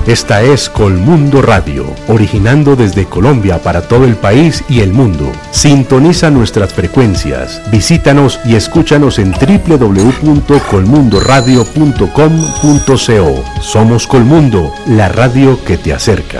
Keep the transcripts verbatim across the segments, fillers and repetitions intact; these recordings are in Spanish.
Esta es Colmundo Radio, originando desde Colombia para todo el país y el mundo. Sintoniza nuestras frecuencias, visítanos y escúchanos en doble u doble u doble u punto colmundo radio punto com punto co. Somos Colmundo, la radio que te acerca.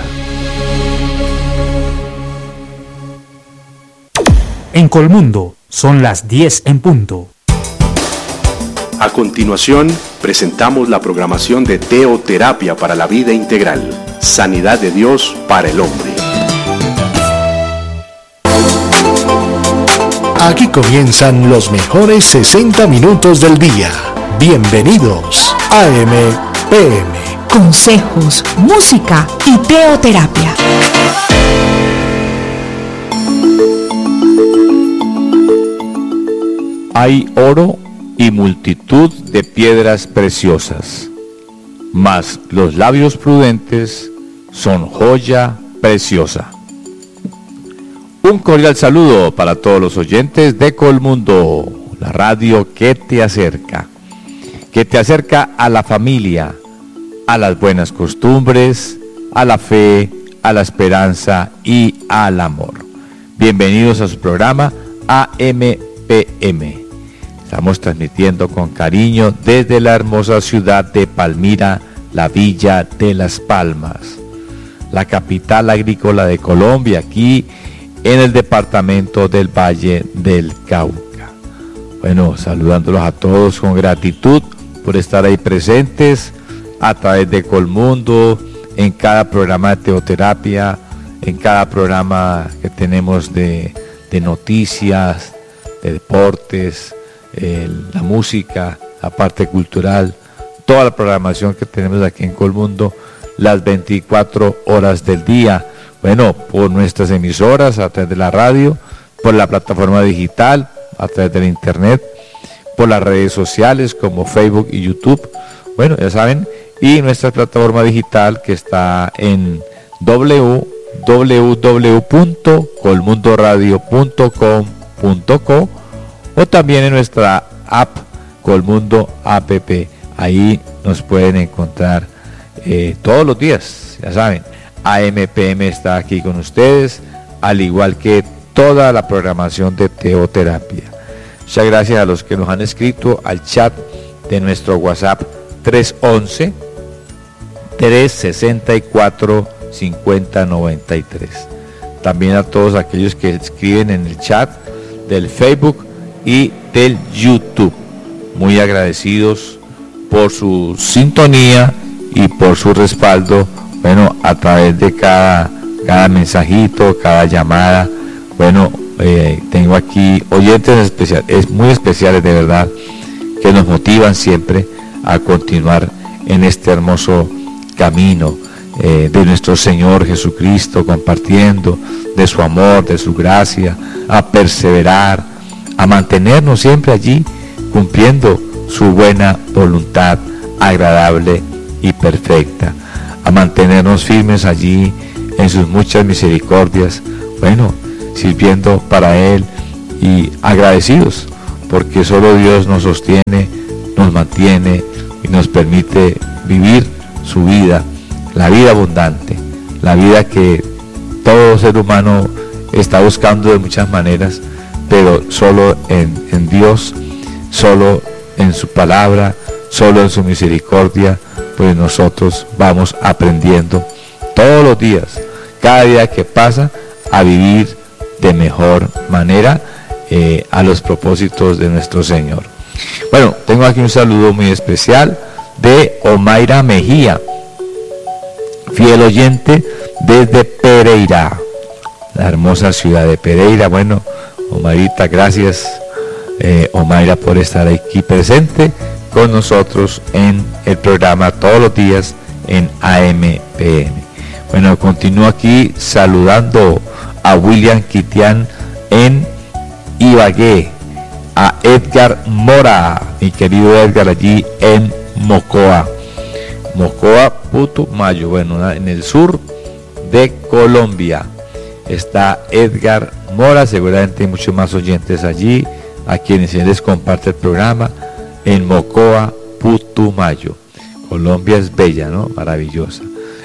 En Colmundo son las diez en punto. A continuación, presentamos la programación de Teoterapia para la Vida Integral, Sanidad de Dios para el Hombre. Aquí comienzan los mejores sesenta minutos del día. Bienvenidos a A M P M. Consejos, música y teoterapia. Hay oro y multitud de piedras preciosas, mas los labios prudentes son joya preciosa. Un cordial saludo para todos los oyentes de Colmundo, la radio que te acerca, que te acerca a la familia, a las buenas costumbres, a la fe, a la esperanza y al amor. Bienvenidos a su programa A M P M. Estamos transmitiendo con cariño desde la hermosa ciudad de Palmira, la Villa de Las Palmas, la capital agrícola de Colombia, aquí en el departamento del Valle del Cauca. Bueno, saludándolos a todos con gratitud por estar ahí presentes a través de Colmundo, en cada programa de teoterapia, en cada programa que tenemos de, de noticias, de deportes, Eh, la música, la parte cultural, toda la programación que tenemos aquí en Colmundo, las veinticuatro horas del día, bueno, por nuestras emisoras, a través de la radio, por la plataforma digital, a través del internet, por las redes sociales como Facebook y YouTube, bueno, ya saben, y nuestra plataforma digital que está en doble u doble u doble u punto colmundo radio punto com punto co o también en nuestra app Colmundo App. Ahí nos pueden encontrar eh, todos los días, ya saben. A M P M está aquí con ustedes, al igual que toda la programación de teoterapia. Muchas gracias a los que nos han escrito al chat de nuestro WhatsApp tres once, tres sesenta y cuatro, cincuenta noventa y tres. También a todos aquellos que escriben en el chat del Facebook y del YouTube. Muy agradecidos por su sintonía y por su respaldo, bueno, a través de cada, cada mensajito, cada llamada. Bueno, eh, tengo aquí oyentes especiales, es muy especiales de verdad, que nos motivan siempre a continuar en este hermoso camino eh, de nuestro Señor Jesucristo, compartiendo de su amor, de su gracia, a perseverar, a mantenernos siempre allí, cumpliendo su buena voluntad agradable y perfecta, a mantenernos firmes allí en sus muchas misericordias, bueno, sirviendo para Él y agradecidos, porque solo Dios nos sostiene, nos mantiene y nos permite vivir su vida, la vida abundante, la vida que todo ser humano está buscando de muchas maneras, pero solo en, en Dios, solo en su palabra, solo en su misericordia, pues nosotros vamos aprendiendo todos los días, cada día que pasa, a vivir de mejor manera eh, a los propósitos de nuestro Señor. Bueno, tengo aquí un saludo muy especial de Omaira Mejía, fiel oyente desde Pereira, la hermosa ciudad de Pereira. Bueno, Omairita, gracias eh, Omaira por estar aquí presente con nosotros en el programa todos los días en A M P M. Bueno, continúo aquí saludando a William Kitian en Ibagué, a Edgar Mora, mi querido Edgar, allí en Mocoa, Mocoa, Putumayo, bueno, en el sur de Colombia está Edgar Mora. Seguramente hay muchos más oyentes allí, a quienes se les comparte el programa en Mocoa, Putumayo. Colombia es bella, ¿no? Maravillosa.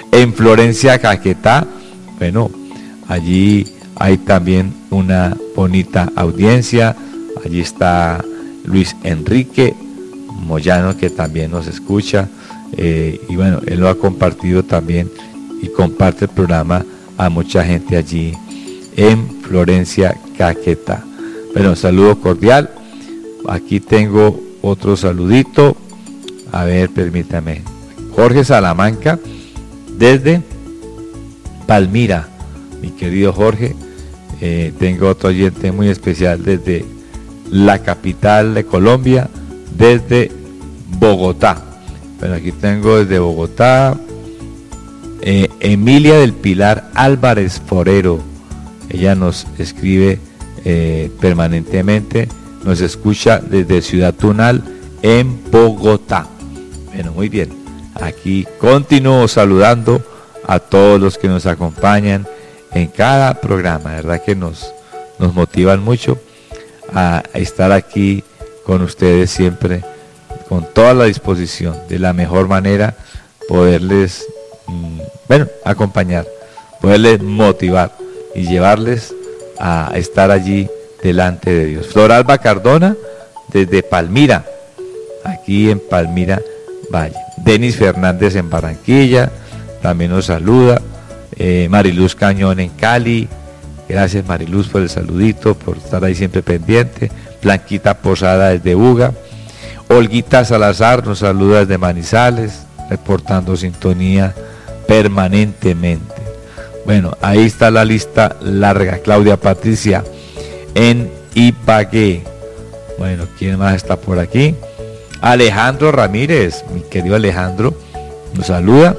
en Florencia, Caquetá. Bueno, allí hay también una bonita audiencia. Allí está Luis Enrique Moyano, que también nos escucha, eh, y bueno, él lo ha compartido también y comparte el programa a mucha gente allí en Florencia, Caquetá. Bueno, saludo cordial. Aquí tengo otro saludito. A ver, permítame. Jorge Salamanca, desde Palmira, mi querido Jorge. Eh, tengo otro oyente muy especial desde la capital de Colombia, desde Bogotá. Bueno, aquí tengo desde Bogotá eh, Emilia del Pilar Álvarez Forero. Ella nos escribe eh, permanentemente, nos escucha desde Ciudad Tunal, en Bogotá. Bueno, muy bien. Aquí continúo saludando a todos los que nos acompañan en cada programa. La verdad que nos, nos motivan mucho a estar aquí con ustedes siempre, con toda la disposición, de la mejor manera, poderles, mmm, bueno, acompañar, poderles motivar y llevarles a estar allí delante de Dios. Floralba Cardona, desde Palmira, aquí en Palmira Valle. Denis Fernández en Barranquilla, también nos saluda. Eh, Mariluz Cañón en Cali, gracias Mariluz por el saludito, por estar ahí siempre pendiente. Blanquita Posada desde Buga. Olguita Salazar nos saluda desde Manizales, reportando sintonía permanentemente. Bueno, ahí está la lista larga. Claudia Patricia en Ibagué. Bueno, ¿quién más está por aquí? Alejandro Ramírez, mi querido Alejandro, nos saluda.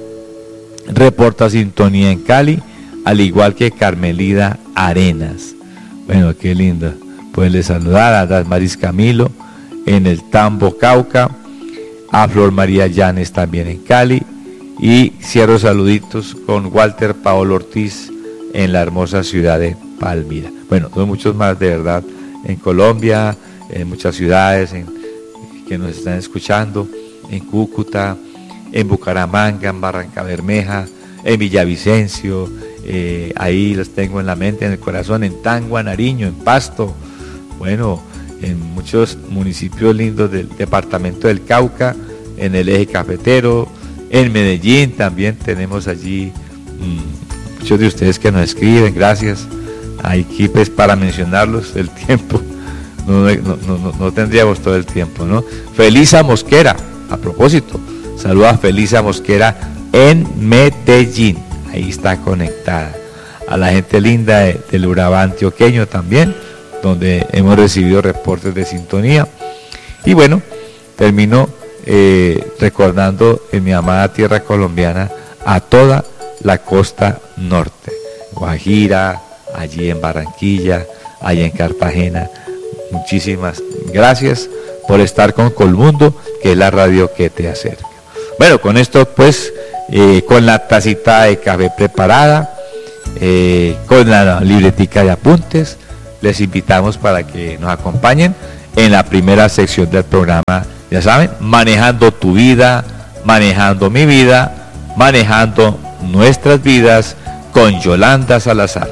Reporta sintonía en Cali, al igual que Carmelida Arenas. Bueno, qué linda poderle saludar a Dasmaris Camilo en el Tambo, Cauca, a Flor María Llanes también en Cali, y cierro saluditos con Walter Paolo Ortiz en la hermosa ciudad de Palmira. Bueno, son muchos más de verdad en Colombia, en muchas ciudades en, que nos están escuchando, en Cúcuta, en Bucaramanga, en Barranca Bermeja, en Villavicencio, eh, ahí los tengo en la mente, en el corazón, en Tangua, Nariño, en Pasto, bueno, en muchos municipios lindos del departamento del Cauca, en el eje cafetero, en Medellín también tenemos allí mmm, muchos de ustedes que nos escriben, gracias. Aquí pues para mencionarlos el tiempo, no, no, no, no tendríamos todo el tiempo, ¿no? Felisa Mosquera, a propósito, saluda a Felisa Mosquera en Medellín, ahí está conectada. A la gente linda de, del Urabá antioqueño también, donde hemos recibido reportes de sintonía. Y bueno, termino eh, recordando en mi amada tierra colombiana a toda la costa norte, Guajira, allí en Barranquilla, allí en Cartagena. Muchísimas gracias por estar con Colmundo, que es la radio que te acerca. Bueno, con esto pues, eh, con la tacita de café preparada, eh, con la libretica de apuntes, les invitamos para que nos acompañen en la primera sección del programa, ya saben, manejando tu vida, manejando mi vida, manejando nuestras vidas, con Yolanda Salazar.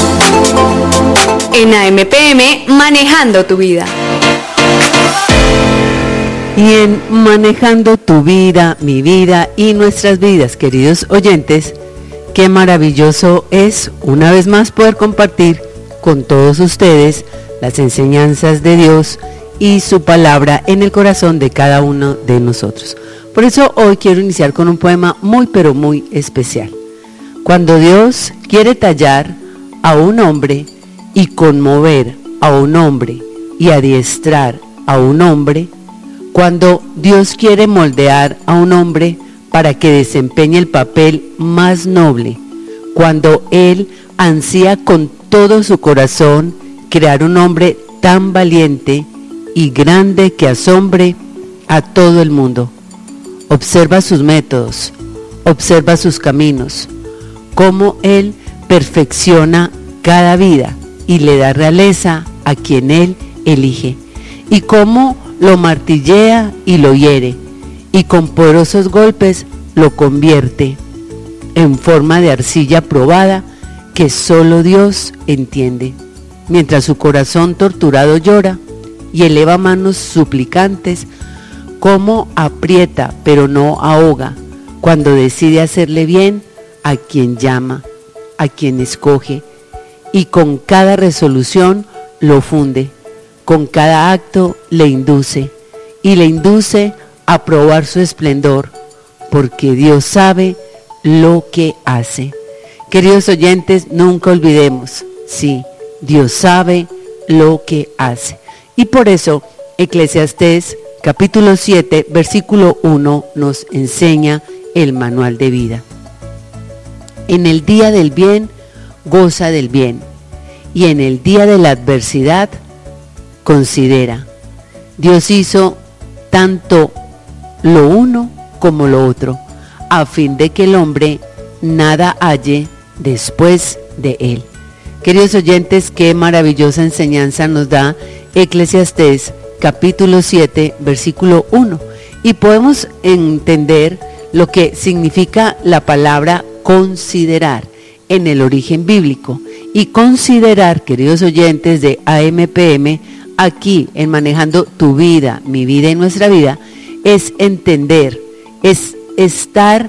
En A M P M, manejando tu vida. Y en Manejando tu vida, mi vida y nuestras vidas, queridos oyentes, qué maravilloso es una vez más poder compartir con todos ustedes las enseñanzas de Dios y su palabra en el corazón de cada uno de nosotros. Por eso hoy quiero iniciar con un poema muy pero muy especial. Cuando Dios quiere tallar a un hombre y conmover a un hombre y adiestrar a un hombre, cuando Dios quiere moldear a un hombre para que desempeñe el papel más noble, cuando Él ansía con todo su corazón crear un hombre tan valiente y grande que asombre a todo el mundo. Observa sus métodos, observa sus caminos, cómo Él perfecciona cada vida y le da realeza a quien Él elige, y cómo lo martillea y lo hiere, y con poderosos golpes lo convierte, en forma de arcilla probada que solo Dios entiende. Mientras su corazón torturado llora y eleva manos suplicantes, cómo aprieta pero no ahoga cuando decide hacerle bien a quien llama, a quien escoge, y con cada resolución lo funde, con cada acto le induce, y le induce a probar su esplendor, porque Dios sabe lo que hace. Queridos oyentes, nunca olvidemos, sí, Dios sabe lo que hace. Y por eso, Eclesiastés capítulo siete, versículo uno, nos enseña el manual de vida. En el día del bien, goza del bien, y en el día de la adversidad, considera. Dios hizo tanto lo uno como lo otro, a fin de que el hombre nada halle después de él. Queridos oyentes, qué maravillosa enseñanza nos da Eclesiastés capítulo siete, versículo uno. Y podemos entender lo que significa la palabra considerar en el origen bíblico. Y considerar, queridos oyentes de A M P M, aquí en Manejando tu Vida, mi vida y nuestra vida, es entender, es estar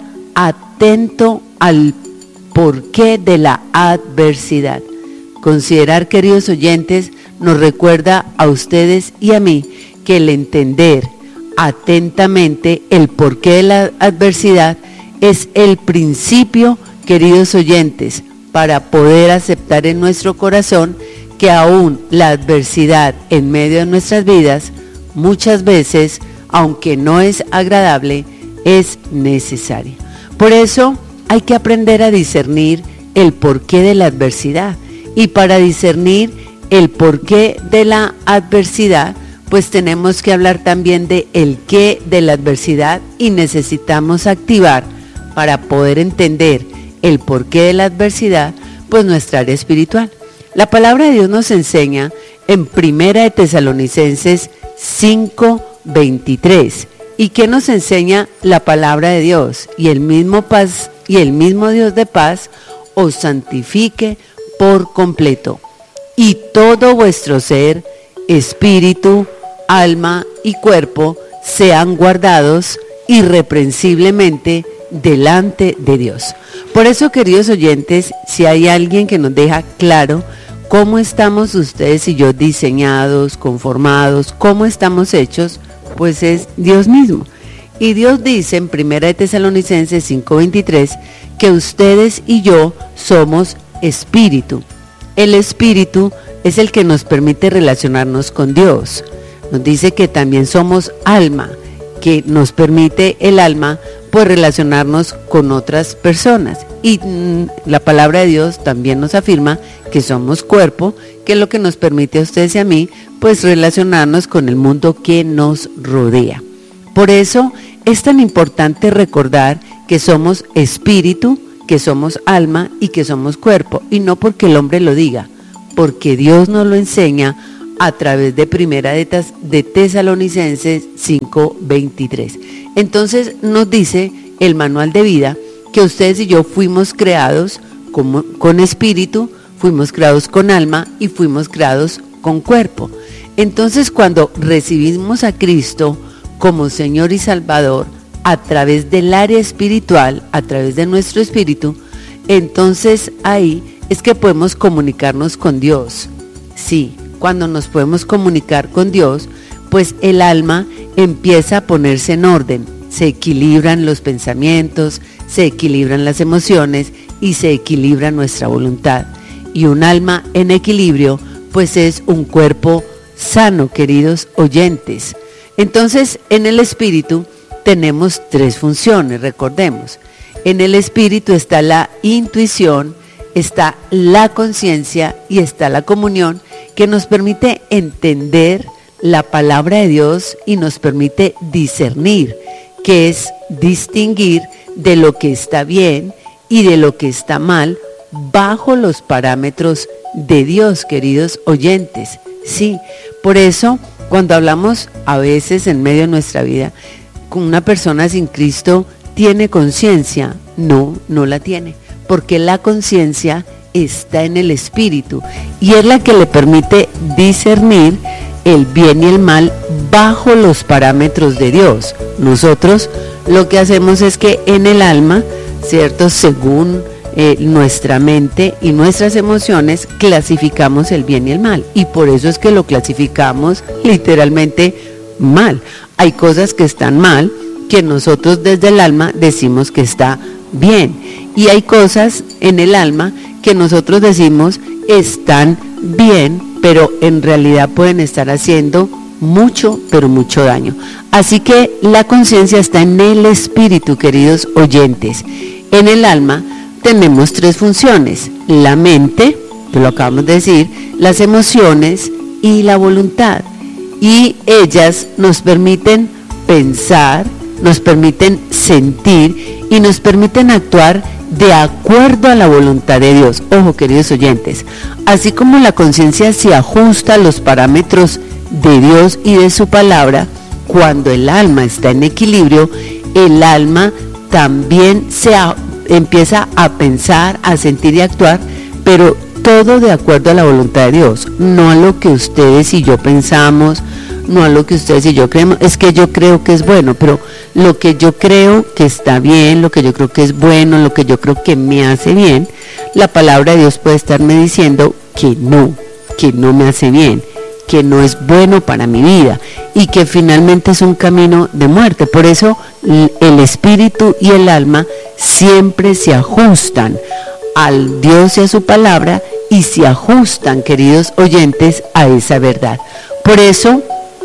atento al porqué de la adversidad. Considerar, queridos oyentes, nos recuerda a ustedes y a mí que el entender atentamente el porqué de la adversidad es el principio, queridos oyentes, para poder aceptar en nuestro corazón que aún la adversidad en medio de nuestras vidas, muchas veces, aunque no es agradable, es necesaria. Por eso hay que aprender a discernir el porqué de la adversidad. Y para discernir el porqué de la adversidad, pues tenemos que hablar también de el qué de la adversidad, y necesitamos activar para poder entender el porqué de la adversidad, pues nuestra área espiritual. La palabra de Dios nos enseña en Primera de Tesalonicenses cinco veintitrés. ¿Y qué nos enseña la palabra de Dios? Y el mismo paz y el mismo Dios de paz os santifique por completo, y todo vuestro ser, espíritu, alma y cuerpo sean guardados irreprensiblemente delante de Dios. Por eso, queridos oyentes, si hay alguien que nos deja claro cómo estamos ustedes y yo diseñados, conformados, cómo estamos hechos, pues es Dios mismo. Y Dios dice en Primera de Tesalonicenses cinco veintitrés que ustedes y yo somos espíritu. El espíritu es el que nos permite relacionarnos con Dios. Nos dice que también somos alma, que nos permite el alma pues relacionarnos con otras personas. Y mmm, la palabra de Dios también nos afirma que somos cuerpo, que es lo que nos permite a ustedes y a mí pues relacionarnos con el mundo que nos rodea. Por eso es tan importante recordar que somos espíritu, que somos alma y que somos cuerpo, y no porque el hombre lo diga, porque Dios nos lo enseña a través de Primera de, Tes- de Tesalonicenses cinco veintitrés. Entonces nos dice el manual de vida que ustedes y yo fuimos creados como, con espíritu, fuimos creados con alma y fuimos creados con cuerpo. Entonces, cuando recibimos a Cristo como Señor y Salvador a través del área espiritual, a través de nuestro espíritu, entonces ahí es que podemos comunicarnos con Dios. Sí, cuando nos podemos comunicar con Dios, pues el alma empieza a ponerse en orden, se equilibran los pensamientos, se equilibran las emociones y se equilibra nuestra voluntad. Y un alma en equilibrio, pues es un cuerpo sano, queridos oyentes. Entonces, en el espíritu tenemos tres funciones, recordemos. En el espíritu está la intuición, está la conciencia y está la comunión, que nos permite entender la palabra de Dios y nos permite discernir, que es distinguir de lo que está bien y de lo que está mal bajo los parámetros de Dios, queridos oyentes. Sí, por eso cuando hablamos a veces en medio de nuestra vida con una persona sin Cristo, tiene conciencia? No, no la tiene, porque la conciencia está en el espíritu y es la que le permite discernir el bien y el mal bajo los parámetros de Dios. Nosotros lo que hacemos es que en el alma, ¿cierto?, según eh, nuestra mente y nuestras emociones, clasificamos el bien y el mal, y por eso es que lo clasificamos literalmente mal. Hay cosas que están mal que nosotros desde el alma decimos que está bien, y hay cosas en el alma que nosotros decimos están bien, pero en realidad pueden estar haciendo mucho, pero mucho daño. Así que la conciencia está en el espíritu, queridos oyentes. En el alma tenemos tres funciones: la mente, que lo acabamos de decir, las emociones y la voluntad. Y ellas nos permiten pensar, nos permiten sentir y nos permiten actuar de acuerdo a la voluntad de Dios. Ojo, queridos oyentes, así como la conciencia se ajusta a los parámetros de Dios y de su palabra, cuando el alma está en equilibrio, el alma también se a, empieza a pensar, a sentir y a actuar, pero todo de acuerdo a la voluntad de Dios, no a lo que ustedes y yo pensamos, no a lo que ustedes y yo creemos. Es que yo creo que es bueno, pero lo que yo creo que está bien, lo que yo creo que es bueno, lo que yo creo que me hace bien, la palabra de Dios puede estarme diciendo que no, que no me hace bien, que no es bueno para mi vida y que finalmente es un camino de muerte. Por eso el espíritu y el alma siempre se ajustan al Dios y a su palabra y se ajustan, queridos oyentes, a esa verdad. Por eso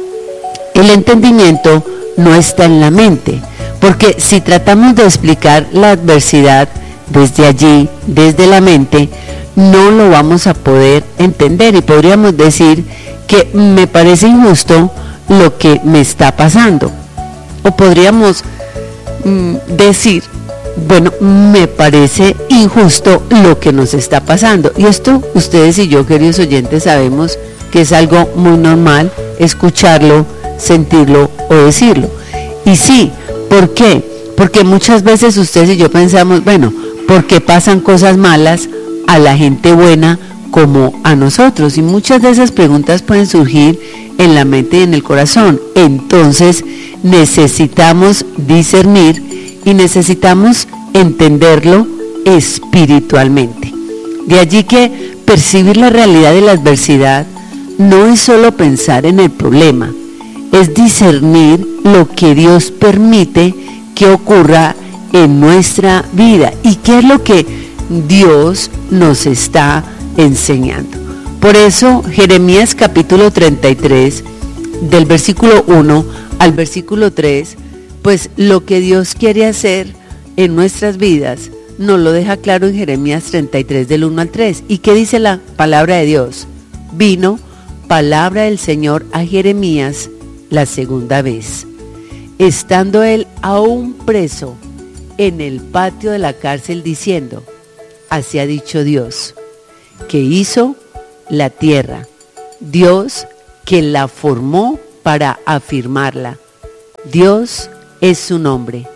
el entendimiento no está en la mente, porque si tratamos de explicar la adversidad desde allí, desde la mente, no lo vamos a poder entender y podríamos decir que me parece injusto lo que me está pasando, o podríamos mm, decir, bueno, me parece injusto lo que nos está pasando. Y esto ustedes y yo, queridos oyentes, sabemos que es algo muy normal escucharlo, sentirlo o decirlo. Y sí, ¿por qué? Porque muchas veces ustedes y yo pensamos, bueno, ¿por qué pasan cosas malas a la gente buena como a nosotros? Y muchas de esas preguntas pueden surgir en la mente y en el corazón. Entonces necesitamos discernir y necesitamos entenderlo espiritualmente. De allí que percibir la realidad de la adversidad no es solo pensar en el problema, es discernir lo que Dios permite que ocurra en nuestra vida y qué es lo que Dios nos está enseñando. Por eso Jeremías capítulo treinta y tres, del versículo uno al versículo tres, pues lo que Dios quiere hacer en nuestras vidas nos lo deja claro en Jeremías treinta y tres, del uno al tres. ¿Y qué dice la palabra de Dios? Vino palabra del Señor a Jeremías la segunda vez, estando él aún preso en el patio de la cárcel, diciendo: así ha dicho Dios, que hizo la tierra, Dios que la formó para afirmarla. Dios es su nombre.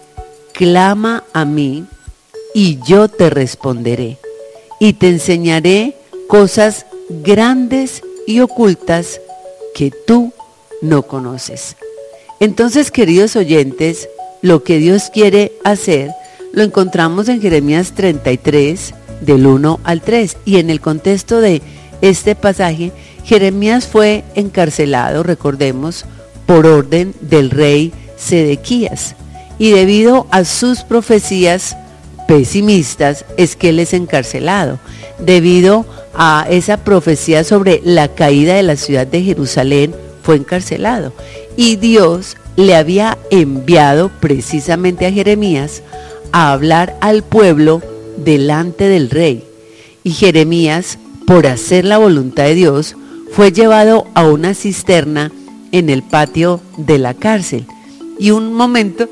Clama a mí y yo te responderé y te enseñaré cosas grandes y ocultas que tú no conoces. Entonces, queridos oyentes, lo que Dios quiere hacer lo encontramos en Jeremías treinta y tres, del uno al tres, y en el contexto de este pasaje, Jeremías fue encarcelado, recordemos, por orden del rey Sedequías, y debido a sus profecías pesimistas es que él es encarcelado, debido a esa profecía sobre la caída de la ciudad de Jerusalén, fue encarcelado, y Dios le había enviado precisamente a Jeremías a hablar al pueblo delante del rey, y Jeremías, por hacer la voluntad de Dios, fue llevado a una cisterna en el patio de la cárcel. Y un momento,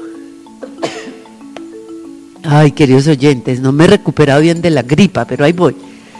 ay, queridos oyentes, no me he recuperado bien de la gripa, pero ahí voy.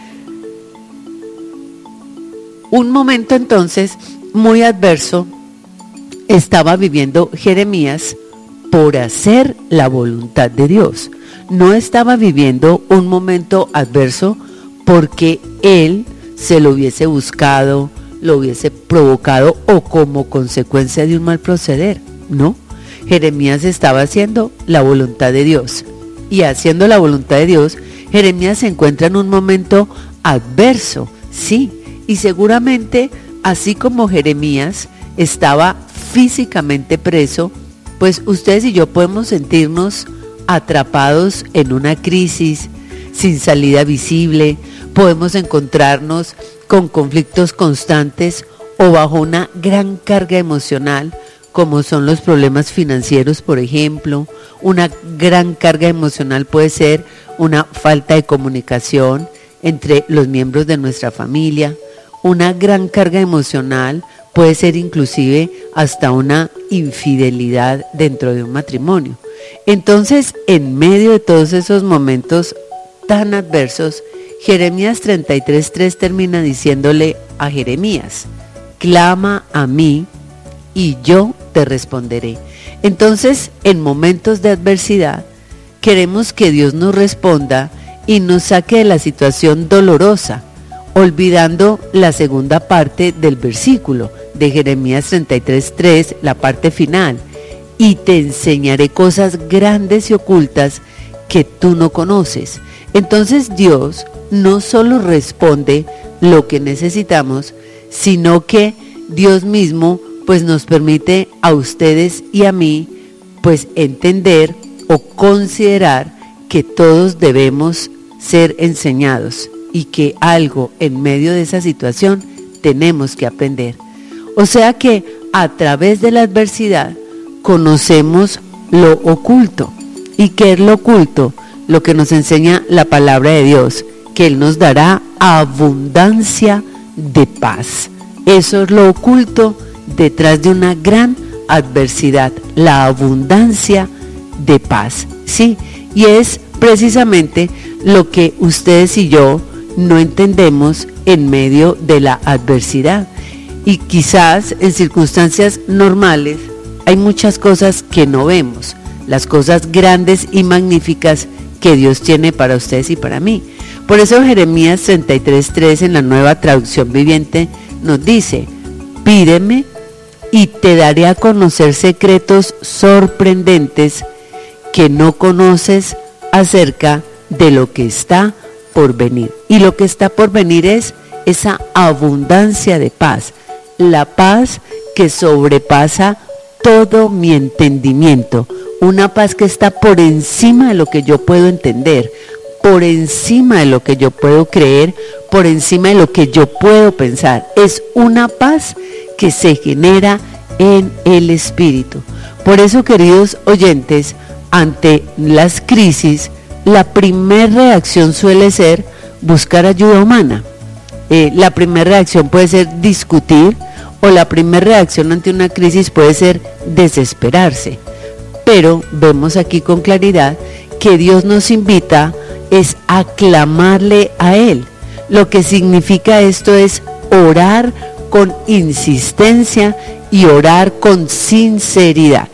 Un momento entonces muy adverso estaba viviendo Jeremías por hacer la voluntad de Dios. No estaba viviendo un momento adverso porque él se lo hubiese buscado, lo hubiese provocado o como consecuencia de un mal proceder. No, Jeremías estaba haciendo la voluntad de Dios. Y haciendo la voluntad de Dios, Jeremías se encuentra en un momento adverso, sí, y seguramente así como Jeremías estaba físicamente preso, pues ustedes y yo podemos sentirnos atrapados en una crisis sin salida visible, podemos encontrarnos con conflictos constantes o bajo una gran carga emocional, como son los problemas financieros, por ejemplo. Una gran carga emocional puede ser una falta de comunicación entre los miembros de nuestra familia. Una gran carga emocional puede ser inclusive hasta una infidelidad dentro de un matrimonio. Entonces, en medio de todos esos momentos tan adversos, Jeremías treinta y tres tres termina diciéndole a Jeremías: clama a mí y yo te responderé. Entonces, en momentos de adversidad, queremos que Dios nos responda y nos saque de la situación dolorosa, olvidando la segunda parte del versículo de Jeremías treinta y tres tres, la parte final: y te enseñaré cosas grandes y ocultas que tú no conoces. Entonces Dios no solo responde lo que necesitamos, sino que Dios mismo pues nos permite a ustedes y a mí pues entender o considerar que todos debemos ser enseñados y que algo en medio de esa situación tenemos que aprender. O sea que a través de la adversidad conocemos lo oculto. ¿Y qué es lo oculto? Lo que nos enseña la palabra de Dios, que Él nos dará abundancia de paz. Eso es lo oculto detrás de una gran adversidad, la abundancia de paz, ¿sí? Y es precisamente lo que ustedes y yo no entendemos en medio de la adversidad. Y quizás en circunstancias normales hay muchas cosas que no vemos, las cosas grandes y magníficas que Dios tiene para ustedes y para mí. Por eso Jeremías treinta y tres tres en la Nueva Traducción Viviente nos dice: pídeme y te daré a conocer secretos sorprendentes que no conoces acerca de lo que está por venir. Y lo que está por venir es esa abundancia de paz, la paz que sobrepasa todo mi entendimiento, una paz que está por encima de lo que yo puedo entender, por encima de lo que yo puedo creer, por encima de lo que yo puedo pensar. Es una paz que se genera en el Espíritu. Por eso, queridos oyentes, ante las crisis, la primera reacción suele ser buscar ayuda humana. Eh, la primera reacción puede ser discutir, o la primera reacción ante una crisis puede ser desesperarse. Pero vemos aquí con claridad que Dios nos invita es a clamarle a Él. Lo que significa esto es orar con insistencia y orar con sinceridad.